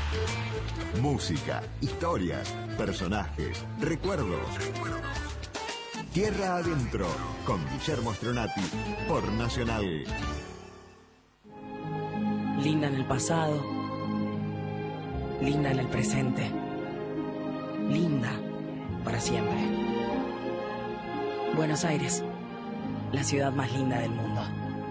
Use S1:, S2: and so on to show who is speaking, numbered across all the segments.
S1: Música, historias, personajes, recuerdos. Tierra Adentro, con Guillermo Stronati, por Nacional.
S2: Linda en el pasado, linda en el presente, linda para siempre. Buenos Aires, la ciudad más linda del mundo.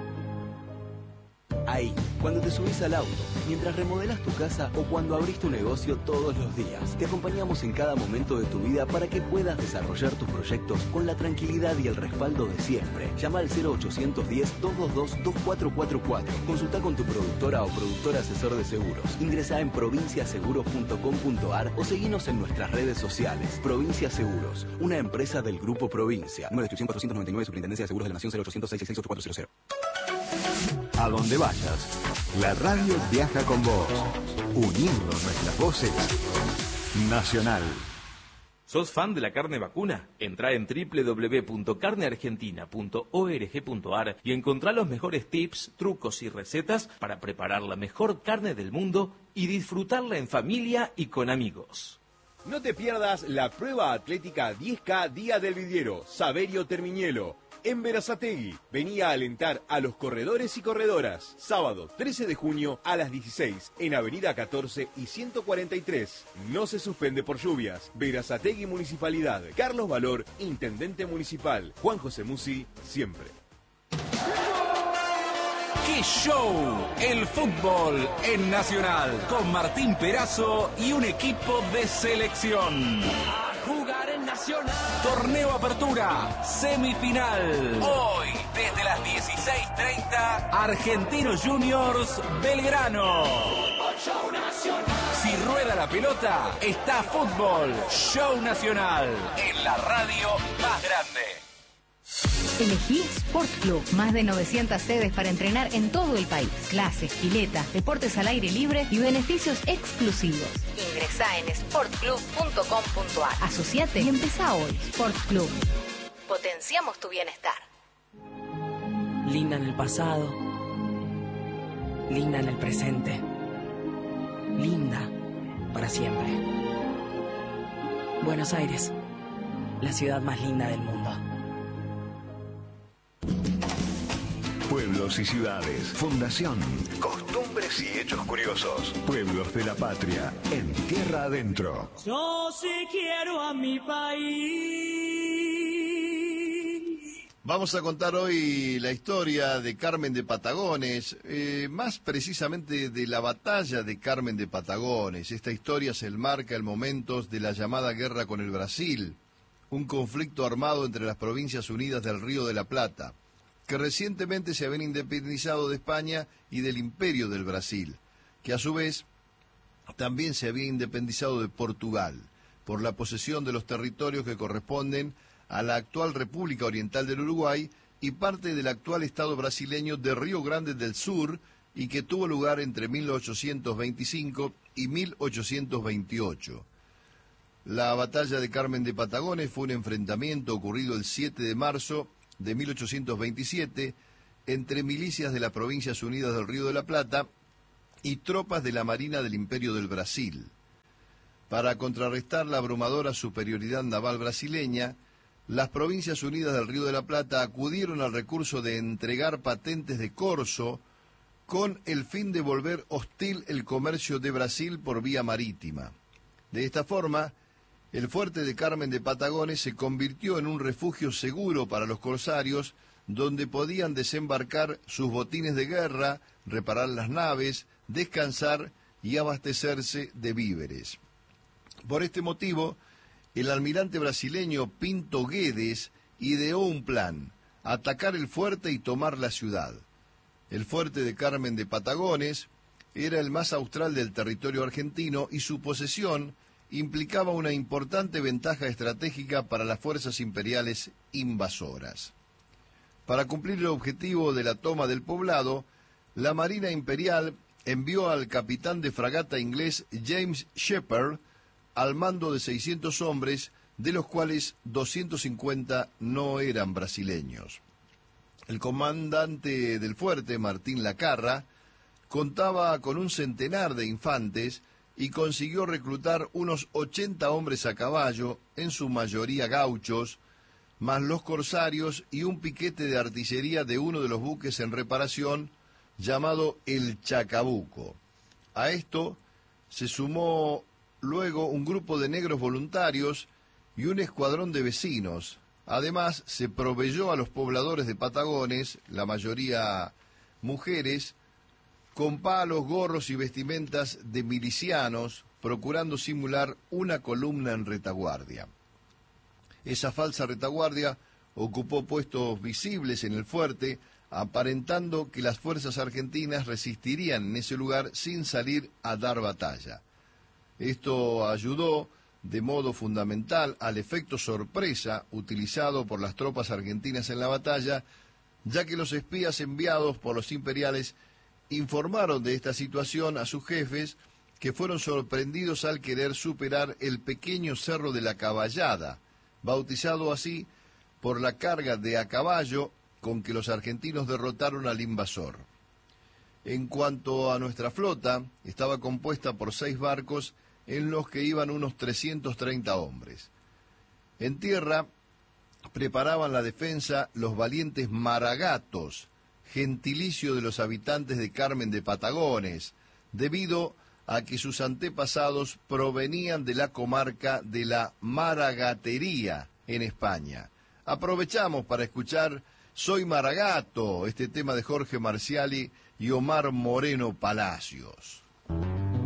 S3: Ahí, cuando te subís al auto, mientras remodelas tu casa o cuando abrís tu negocio todos los días, te acompañamos en cada momento de tu vida para que puedas desarrollar tus proyectos con la tranquilidad y el respaldo de siempre. Llama al 0810-222-2444. Consulta con tu productora o productor asesor de seguros. Ingresá en provinciaseguros.com.ar o seguinos en nuestras redes sociales. Provincia Seguros, una empresa del Grupo Provincia. Número de inscripción 499, Superintendencia de Seguros de la Nación, 0800-666-8400.
S1: A donde vayas, la radio viaja con vos, uniendo nuestras voces. Nacional.
S4: ¿Sos fan de la carne vacuna? Entrá en www.carneargentina.org.ar y encontrá los mejores tips, trucos y recetas para preparar la mejor carne del mundo y disfrutarla en familia y con amigos.
S5: No te pierdas la prueba atlética 10K Día del Vidiero, Saverio Termiñelo. En Berazategui, venía a alentar a los corredores y corredoras. Sábado 13 de junio a las 16, en Avenida 14 y 143. No se suspende por lluvias. Berazategui Municipalidad. Carlos Valor, Intendente Municipal. Juan José Musi, siempre.
S6: ¡Qué show! El fútbol en Nacional, con Martín Perazo y un equipo de selección.
S7: A jugar en Nacional.
S6: Torneo Apertura, semifinal. Hoy, desde las 16:30, Argentinos Juniors, Belgrano.
S7: Show Nacional.
S6: Si rueda la pelota, está fútbol. Show Nacional, en la radio más grande.
S8: Elegí Sport Club, más de 900 sedes para entrenar en todo el país. Clases, piletas, deportes al aire libre y beneficios exclusivos. Ingresá en sportclub.com.ar. Asociate y empezá hoy. Sport Club. Potenciamos tu bienestar.
S2: Linda en el pasado, linda en el presente, linda para siempre. Buenos Aires, la ciudad más linda del mundo.
S1: Pueblos y ciudades, fundación, costumbres y hechos curiosos. Pueblos de la patria, en Tierra Adentro.
S7: Yo sí quiero a mi país.
S9: Vamos a contar hoy la historia de Carmen de Patagones, más precisamente de la batalla de Carmen de Patagones. Esta historia se enmarca en momentos de la llamada guerra con el Brasil, un conflicto armado entre las Provincias Unidas del Río de la Plata, que recientemente se habían independizado de España y del Imperio del Brasil, que a su vez también se había independizado de Portugal, por la posesión de los territorios que corresponden a la actual República Oriental del Uruguay y parte del actual Estado brasileño de Río Grande del Sur, y que tuvo lugar entre 1825 y 1828. La batalla de Carmen de Patagones fue un enfrentamiento ocurrido el 7 de marzo de 1827 entre milicias de las Provincias Unidas del Río de la Plata y tropas de la Marina del Imperio del Brasil. Para contrarrestar la abrumadora superioridad naval brasileña, las Provincias Unidas del Río de la Plata acudieron al recurso de entregar patentes de corso con el fin de volver hostil el comercio de Brasil por vía marítima. De esta forma, el fuerte de Carmen de Patagones se convirtió en un refugio seguro para los corsarios, donde podían desembarcar sus botines de guerra, reparar las naves, descansar y abastecerse de víveres. Por este motivo, el almirante brasileño Pinto Guedes ideó un plan: atacar el fuerte y tomar la ciudad. El fuerte de Carmen de Patagones era el más austral del territorio argentino y su posesión implicaba una importante ventaja estratégica para las fuerzas imperiales invasoras. Para cumplir el objetivo de la toma del poblado, la Marina Imperial envió al capitán de fragata inglés James Shepherd al mando de 600 hombres, de los cuales 250 no eran brasileños. El comandante del fuerte, Martín Lacarra, contaba con un centenar de infantes y consiguió reclutar unos 80 hombres a caballo, en su mayoría gauchos, más los corsarios y un piquete de artillería de uno de los buques en reparación, llamado el Chacabuco. A esto se sumó luego un grupo de negros voluntarios y un escuadrón de vecinos. Además, se proveyó a los pobladores de Patagones, la mayoría mujeres, con palos, gorros y vestimentas de milicianos, procurando simular una columna en retaguardia. Esa falsa retaguardia ocupó puestos visibles en el fuerte, aparentando que las fuerzas argentinas resistirían en ese lugar sin salir a dar batalla. Esto ayudó de modo fundamental al efecto sorpresa utilizado por las tropas argentinas en la batalla, ya que los espías enviados por los imperiales informaron de esta situación a sus jefes, que fueron sorprendidos al querer superar el pequeño Cerro de la Caballada, bautizado así por la carga de a caballo con que los argentinos derrotaron al invasor. En cuanto a nuestra flota, estaba compuesta por 6 barcos en los que iban unos 330 hombres. En tierra preparaban la defensa los valientes maragatos, gentilicio de los habitantes de Carmen de Patagones, debido a que sus antepasados provenían de la comarca de la Maragatería en España. Aprovechamos para escuchar Soy Maragato, este tema de Jorge Marciali y Omar Moreno Palacios.